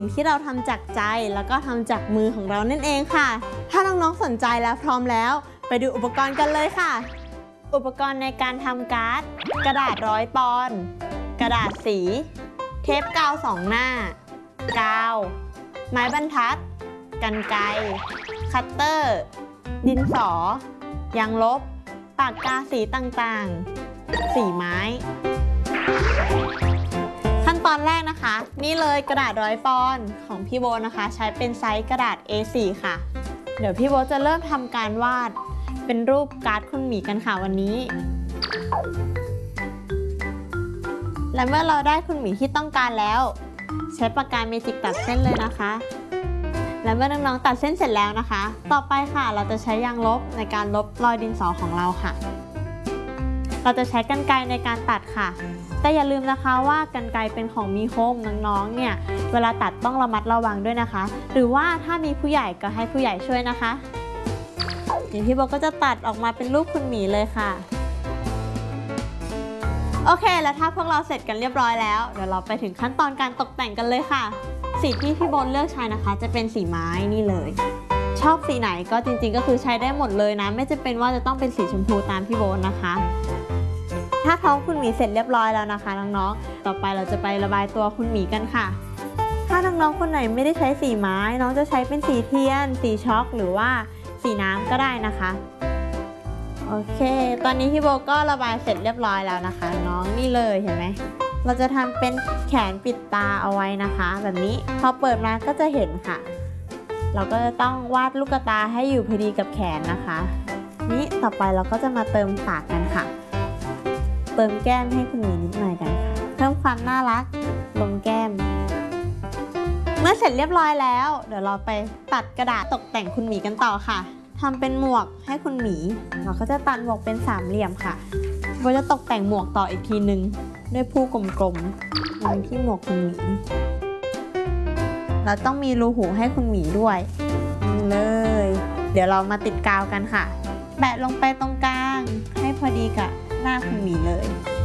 ที่เราทำจากใจแล้วก็ทำจากมือของเรานั่นเองค่ะถ้าน้องๆสนใจแล้วพร้อมแล้วไปดูอุปกรณ์กันเลยค่ะอุปกรณ์ในการทำการ์ดกระดาษ100 ปอนด์กระดาษสีเทปกาว2 หน้ากาวไม้บรรทัดกรรไกรคัตเตอร์ดินสอยางลบปากกาสีต่างๆสีไม้ขั้นตอนแรกนะคะนี่เลยกระดาษ100 ปอนด์ของพี่โบนะคะใช้เป็นไซส์กระดาษ A4 ค่ะเดี๋ยวพี่โบจะเริ่มทำการวาดเป็นรูปการ์ดคุณหมีกันค่ะวันนี้และเมื่อเราได้คุณหมีที่ต้องการแล้วใช้ปากกาเมจิกตัดเส้นเลยนะคะและเมื่อน้องๆตัดเส้นเสร็จแล้วนะคะต่อไปค่ะเราจะใช้ยางลบในการลบรอยดินสอของเราค่ะเราจะใช้กรรไกรในการตัดค่ะแต่อย่าลืมนะคะว่ากรรไกรเป็นของมีคมน้องๆเนี่ยเวลาตัดต้องระมัดระวังด้วยนะคะหรือว่าถ้ามีผู้ใหญ่ก็ให้ผู้ใหญ่ช่วยนะคะเดี๋ยวพี่โบก็จะตัดออกมาเป็นรูปคุณหมีเลยค่ะโอเคแล้วถ้าพวกเราเสร็จกันเรียบร้อยแล้วเดี๋ยวเราไปถึงขั้นตอนการตกแต่งกันเลยค่ะสีที่พี่โบเลือกใช้นะคะจะเป็นสีไม้นี่เลยชอบสีไหนก็จริงๆก็คือใช้ได้หมดเลยนะไม่จำเป็นว่าจะต้องเป็นสีชมพูตามพี่โบนะคะถ้าท้องคุณหมีเสร็จเรียบร้อยแล้วนะคะน้องๆต่อไปเราจะไประบายตัวคุณหมีกันค่ะถ้าน้องๆคนไหนไม่ได้ใช้สีไม้น้องจะใช้เป็นสีเทียนสีช็อกหรือว่าสีน้ำก็ได้นะคะโอเคตอนนี้พี่โบก็ระบายเสร็จเรียบร้อยแล้วนะคะน้องนี่เลยเห็นไหมเราจะทำเป็นแขนปิดตาเอาไว้นะคะแบบนี้พอเปิดมาก็จะเห็นค่ะเราก็จะต้องวาดลูกตาให้อยู่พอดีกับแขนนะคะนี่ต่อไปเราก็จะมาเติมปากกันค่ะเติมแก้มให้คุณหมีนิดหน่อยกันค่ะเพิ่มความน่ารักลงแก้มเมื่อเสร็จเรียบร้อยแล้วเดี๋ยวเราไปตัดกระดาษตกแต่งคุณหมีกันต่อค่ะทำเป็นหมวกให้คุณหมีเราก็จะตัดหมวกเป็น3 เหลี่ยมค่ะเราจะตกแต่งหมวกต่ออีกทีนึงด้วยผู้กลมๆเป็นที่หมวกคุณหมีเราต้องมีรูหูให้คุณหมีด้วยเลยเดี๋ยวเรามาติดกาวกันค่ะแปะลงไปตรงกลางให้พอดีกับหน้าคุณหมีเลย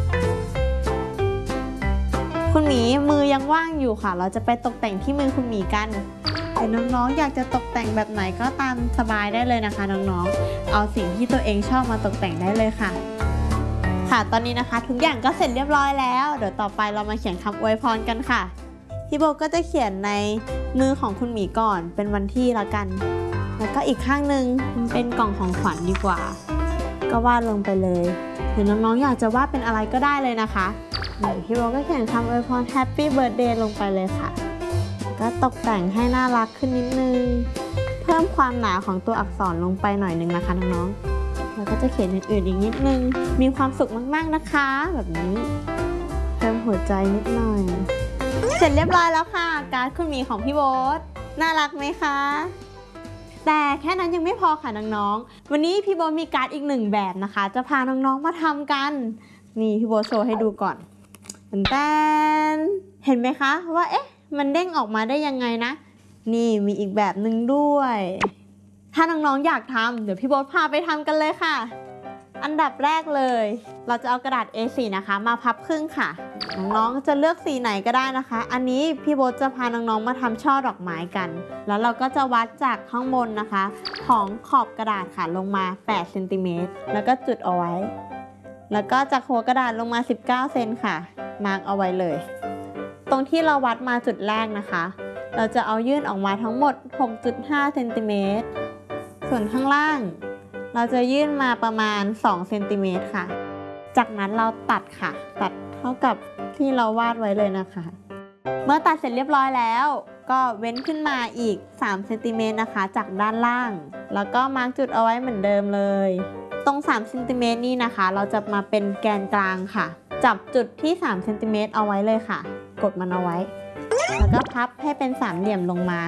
คุณหมีมือยังว่างอยู่ค่ะเราจะไปตกแต่งที่มือคุณหมีกันแต่น้องๆอยากจะตกแต่งแบบไหนก็ตามสบายได้เลยนะคะน้องๆเอาสิ่งที่ตัวเองชอบมาตกแต่งได้เลยค่ะค่ะตอนนี้นะคะทุกอย่างก็เสร็จเรียบร้อยแล้วเดี๋ยวต่อไปเรามาเขียนคำอวยพรกันค่ะพี่โบก็จะเขียนในมือของคุณหมีก่อนเป็นวันที่ละกันแล้วก็อีกข้างหนึ่งเป็นกล่องของขวัญดีกว่าก็วาดลงไปเลยหรือน้องๆอยากจะวาดเป็นอะไรก็ได้เลยนะคะพี่โบก็เขียนคำอวยพร Happy Birthday ลงไปเลยค่ะก็ตกแต่งให้น่ารักขึ้นนิดนึงเพิ่มความหนาของตัวอักษรลงไปหน่อยนึงนะคะน้องๆแล้วก็จะเขียนอื่นๆอีกนิดนึงมีความสุขมากๆนะคะแบบนี้เพิ่มหัวใจนิดหน่อยเสร็จเรียบร้อยแล้วค่ะการ์ดคุณหมีของพี่โบ๊ทน่ารักไหมคะแต่แค่นั้นยังไม่พอค่ะน้องๆวันนี้พี่โบ๊ทมีการ์ดอีก1 แบบนะคะจะพาน้องๆมาทำกันนี่พี่โบ๊ทโชว์ให้ดูก่อนแต่เห็นไหมคะว่ามันเด้งออกมาได้ยังไงนะนี่มีอีกแบบหนึ่งด้วยถ้าน้องๆอยากทำเดี๋ยวพี่โบ๊ทพาไปทำกันเลยค่ะอันดับแรกเลยเราจะเอากระดาษ A4 นะคะมาพับครึ่งค่ะน้องๆจะเลือกสีไหนก็ได้นะคะอันนี้พี่โบ๊ทจะพาน้องๆมาทำช่อดอกไม้กันแล้วเราก็จะวัดจากข้างบนนะคะของขอบกระดาษค่ะลงมา8 เซนติเมตรแล้วก็จุดเอาไว้แล้วก็จากหัวกระดาษลงมา19 เซนค่ะมาร์กเอาไว้เลยตรงที่เราวัดมาจุดแรกนะคะเราจะเอายื่นออกมาทั้งหมด 6.5 เซนติเมตรส่วนข้างล่างเราจะยื่นมาประมาณ2 เซนติเมตรค่ะจากนั้นเราตัดค่ะตัดเท่ากับที่เราวาดไว้เลยนะคะเมื่อตัดเสร็จเรียบร้อยแล้วก็เว้นขึ้นมาอีก3 เซนติเมตรนะคะจากด้านล่างแล้วก็มาร์กจุดเอาไว้เหมือนเดิมเลยตรง3 เซนติเมตรนี้นะคะเราจะมาเป็นแกนกลางค่ะจับจุดที่3 เซนติเมตรเอาไว้เลยค่ะกดมันเอาไว้แล้วก็พับให้เป็น3 เหลี่ยมลงมา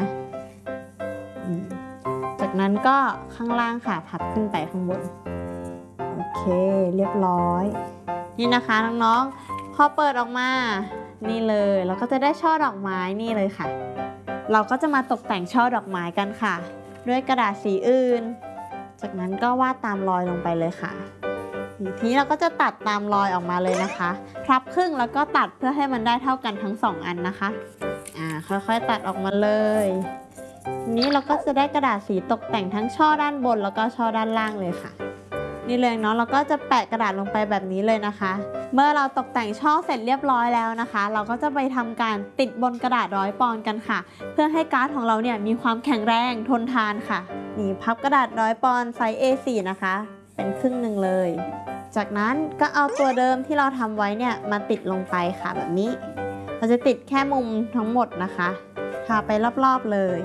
จากนั้นก็ข้างล่างค่ะพับขึ้นไปข้างบนโอเคเรียบร้อยนี่นะคะน้องๆพอเปิดออกมานี่เลยเราก็จะได้ช่อดอกไม้นี่เลยค่ะเราก็จะมาตกแต่งช่อดอกไม้กันค่ะด้วยกระดาษสีอื่นจากนั้นก็วาดตามรอยลงไปเลยค่ะทีนี้เราก็จะตัดตามรอยออกมาเลยนะคะพับครึ่งแล้วก็ตัดเพื่อให้มันได้เท่ากันทั้ง2 อันนะคะค่อยๆตัดออกมาเลยทีนี้เราก็จะได้กระดาษสีตกแต่งทั้งช่อด้านบนแล้วก็ช่อด้านล่างเลยค่ะนี่เลยเนาะเราก็จะแปะกระดาษลงไปแบบนี้เลยนะคะ เมื่อเราตกแต่งช่อเสร็จเรียบร้อยแล้วนะคะ เราก็จะไปทำการติดบนกระดาษ100 ปอนด์กันค่ะเพื่อให้การ์ดของเราเนี่ยมีความแข็งแรงทนทานค่ะนี่พับกระดาษ100 ปอนด์ไซส์ A4 นะคะเป็นครึ่งหนึ่งเลยจากนั้นก็เอาตัวเดิมที่เราทำไว้เนี่ยมาติดลงไปค่ะแบบนี้เราจะติดแค่มุมทั้งหมดนะคะทาไปรอบๆเลย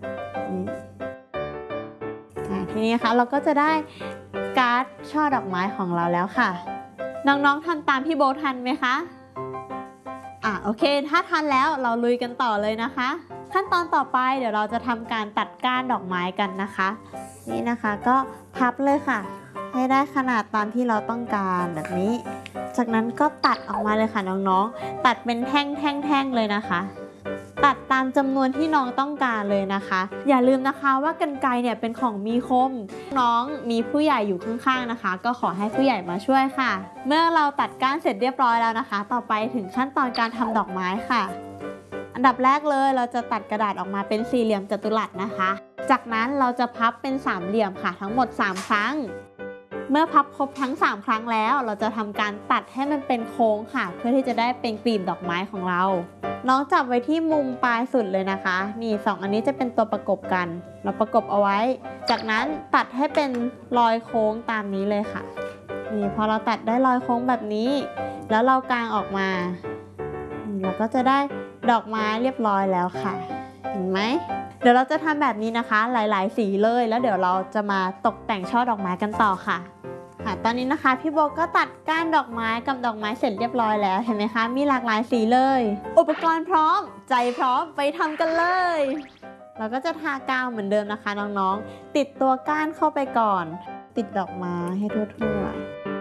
ทีนี้ค่ะเราก็จะได้การ์ดช่อดอกไม้ของเราแล้วค่ะน้องๆทำตามพี่โบทันไหมคะโอเคถ้าทันแล้วเราลุยกันต่อเลยนะคะขั้นตอนต่อไปเดี๋ยวเราจะทำการตัดก้านดอกไม้กันนะคะนี่นะคะก็พับเลยค่ะให้ได้ขนาดตามที่เราต้องการแบบนี้จากนั้นก็ตัดออกมาเลยค่ะน้องๆตัดเป็นแท่งๆเลยนะคะตัดตามจำนวนที่น้องต้องการเลยนะคะอย่าลืมนะคะว่ากรรไกรเนี่ยเป็นของมีคมน้องมีผู้ใหญ่อยู่ข้างๆนะคะก็ขอให้ผู้ใหญ่มาช่วยค่ะเมื่อเราตัดก้านเสร็จเรียบร้อยแล้วนะคะต่อไปถึงขั้นตอนการทำดอกไม้ค่ะอันดับแรกเลยเราจะตัดกระดาษออกมาเป็นสี่เหลี่ยมจัตุรัสนะคะจากนั้นเราจะพับเป็นสามเหลี่ยมค่ะทั้งหมด3 ครั้งเมื่อพับครบทั้ง3 ครั้งแล้วเราจะทำการตัดให้มันเป็นโค้งค่ะเพื่อที่จะได้เป็นกลีบดอกไม้ของเราน้องจับไว้ที่มุมปลายสุดเลยนะคะนี่2 อันนี้จะเป็นตัวประกบกันเราประกบเอาไว้จากนั้นตัดให้เป็นรอยโค้งตามนี้เลยค่ะนี่พอเราตัดได้รอยโค้งแบบนี้แล้วเรากางออกมาเราก็จะได้ดอกไม้เรียบร้อยแล้วค่ะเห็นไหมเดี๋ยวเราจะทำแบบนี้นะคะหลายๆสีเลยแล้วเดี๋ยวเราจะมาตกแต่งช่อดอกไม้กันต่อค่ะตอนนี้นะคะพี่โบก็ตัดก้านดอกไม้กับดอกไม้เสร็จเรียบร้อยแล้วเห็นไหมคะมีหลากหลายสีเลยอุปกรณ์พร้อมใจพร้อมไปทำกันเลยเราก็จะทากาวเหมือนเดิมนะคะน้องๆติดตัวก้านเข้าไปก่อนติดดอกไม้ให้ทั่ว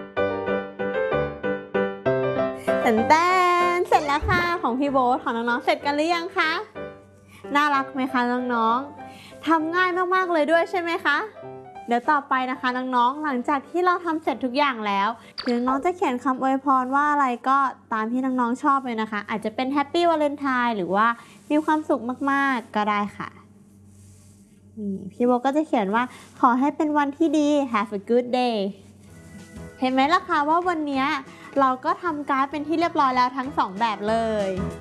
ๆแต่เสร็จแล้วค่ะของพี่โบของน้องๆเสร็จกันหรือยังคะน่ารักไหมคะน้องๆทำง่ายมากๆเลยด้วยใช่ไหมคะเดี๋ยวต่อไปนะคะน้องๆหลังจากที่เราทำเสร็จทุกอย่างแล้วเดี๋ยวน้องจะเขียนคำอวยพรว่าอะไรก็ตามที่น้องๆชอบเลยนะคะอาจจะเป็น Happy Valentine หรือว่ามีความสุขมากๆก็ได้ค่ะพี่โบก็จะเขียนว่าขอให้เป็นวันที่ดี Have a good day เห็นไหมล่ะคะว่าวันนี้เราก็ทำการ์ดเป็นที่เรียบร้อยแล้วทั้ง2 แบบเลย